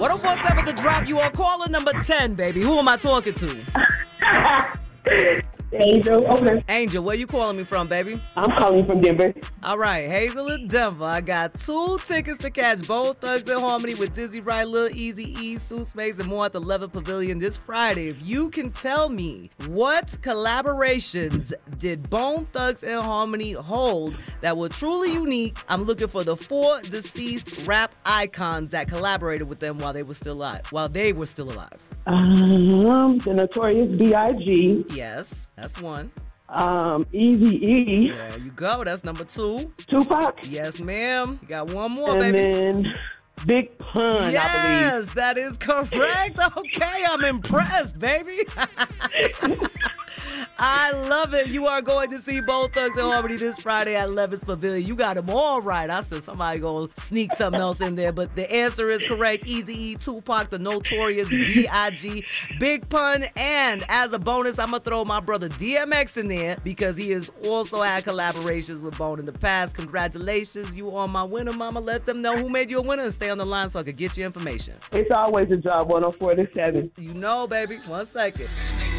1047 The Drop. You are caller number 10, baby. Who am I talking to? Angel, okay. Angel, where you calling me from, baby? I'm calling from Denver. All right, Hazel in Denver. I got 2 tickets to catch Bone Thugs and Harmony with Dizzy Wright, Lil Easy E, Seuss Mays, and more at the Levitt Pavilion this Friday. If you can tell me what collaborations did Bone Thugs and Harmony hold that were truly unique, I'm looking for the 4 deceased rap icons that collaborated with them while they were still alive. The Notorious B.I.G. Yes, that's one. Eazy-E. There you go. That's number 2. Tupac. Yes, ma'am. You got one more, And baby. then Big Pun, I believe. Yes, that is correct. Okay, I'm impressed, baby. I love it. You are going to see Bone Thugs and Harmony this Friday at Levitt Pavilion. You got them all right. I said somebody gonna sneak something else in there, but the answer is correct. Eazy-E, Tupac, the Notorious B.I.G., Big Pun, and as a bonus, I'm gonna throw my brother DMX in there because he has also had collaborations with Bone in the past. Congratulations, you are my winner, mama. Let them know who made you a winner and stay on the line so I could get your information. It's always a job, 104 to 7. You know, baby. 1 second.